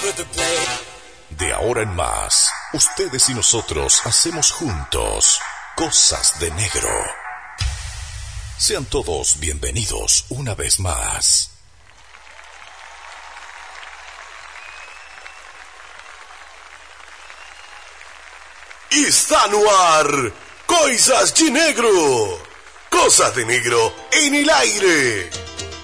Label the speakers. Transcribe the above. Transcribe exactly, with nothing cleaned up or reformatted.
Speaker 1: De ahora en más, ustedes y nosotros hacemos juntos Cosas de Negro. Sean todos bienvenidos una vez más.
Speaker 2: Está no ar Coisas de Negro. Cosas de Negro en el aire.